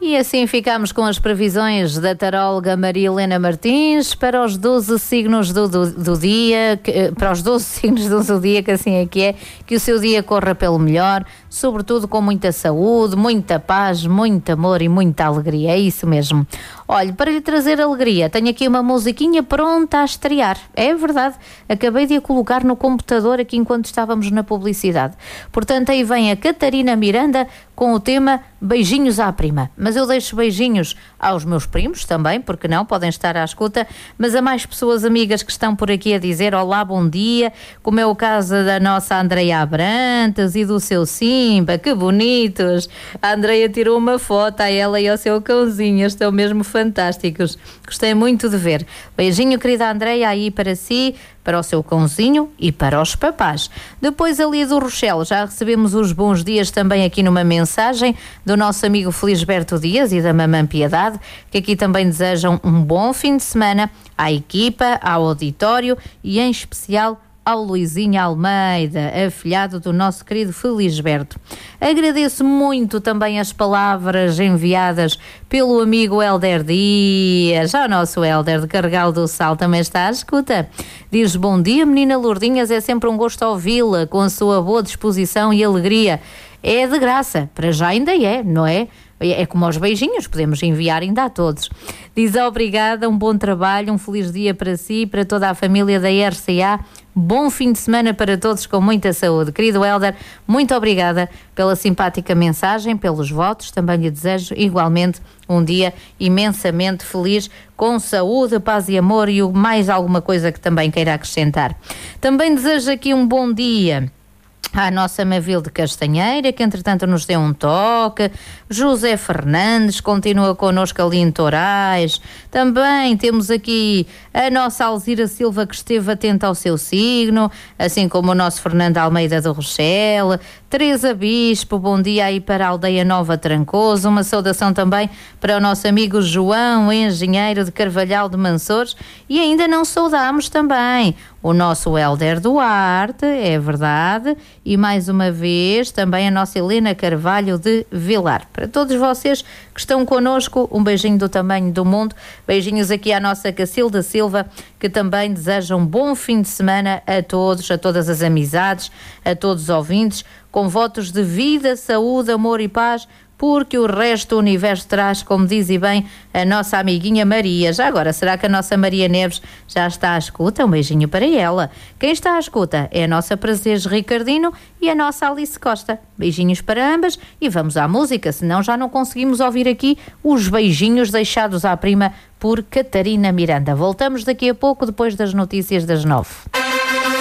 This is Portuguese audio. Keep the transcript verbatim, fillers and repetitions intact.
E assim ficamos com as previsões da taróloga Maria Helena Martins para os doze signos do, do, do dia, que, para os doze signos do zodíaco, assim é que é, que o seu dia corra pelo melhor, sobretudo com muita saúde, muita paz, muito amor e muita alegria, é isso mesmo. Olha, para lhe trazer alegria, tenho aqui uma musiquinha pronta a estrear, é verdade, acabei de a colocar no computador aqui enquanto estávamos na publicidade. Portanto, aí vem a Catarina Miranda com o tema Beijinhos à Prima. Mas eu deixo beijinhos aos meus primos também, porque não, podem estar à escuta, mas a mais pessoas amigas que estão por aqui a dizer olá, bom dia, como é o caso da nossa Andreia Abrantes e do seu Simba, que bonitos. A Andreia tirou uma foto a ela e ao seu cãozinho, estão mesmo fantásticos. Gostei muito de ver. Beijinho, querida Andreia, aí para si, para o seu cãozinho e para os papás. Depois ali do Rochelle, já recebemos os bons dias também aqui numa mensagem do nosso amigo Felisberto Dias e da mamã Piedade, que aqui também desejam um bom fim de semana à equipa, ao auditório e em especial ao Luizinho Almeida, afilhado do nosso querido Felisberto. Agradeço muito também as palavras enviadas pelo amigo Helder Dias. Já o nosso Helder de Carregal do Sal também está à escuta. Diz: bom dia, menina Lourdinhas, é sempre um gosto ouvi-la, com a sua boa disposição e alegria. É de graça, para já ainda é, não é? É como aos beijinhos, podemos enviar ainda a todos. Diz obrigada, um bom trabalho, um feliz dia para si e para toda a família da R C A. Bom fim de semana para todos com muita saúde. Querido Helder, muito obrigada pela simpática mensagem, pelos votos. Também lhe desejo igualmente um dia imensamente feliz, com saúde, paz e amor e mais alguma coisa que também queira acrescentar. Também desejo aqui um bom dia à nossa Mavil de Castanheira, que entretanto nos deu um toque. José Fernandes continua connosco ali em Torais. Também temos aqui a nossa Alzira Silva, que esteve atenta ao seu signo, assim como o nosso Fernando Almeida do Rochelle. Teresa Bispo, bom dia aí para a Aldeia Nova Trancoso. Uma saudação também para o nosso amigo João, engenheiro de Carvalhal de Mansores. E ainda não saudamos também o nosso Helder Duarte, é verdade, e mais uma vez também a nossa Helena Carvalho de Vilar. Para todos vocês que estão connosco, um beijinho do tamanho do mundo, beijinhos aqui à nossa Cacilda Silva, que também deseja um bom fim de semana a todos, a todas as amizades, a todos os ouvintes, com votos de vida, saúde, amor e paz, porque o resto do universo traz, como diz e bem a nossa amiguinha Maria. Já agora, será que a nossa Maria Neves já está à escuta? Um beijinho para ela. Quem está à escuta é a nossa Prazeres Ricardino e a nossa Alice Costa. Beijinhos para ambas e vamos à música, senão já não conseguimos ouvir aqui os beijinhos deixados à prima por Catarina Miranda. Voltamos daqui a pouco, depois das notícias das nove.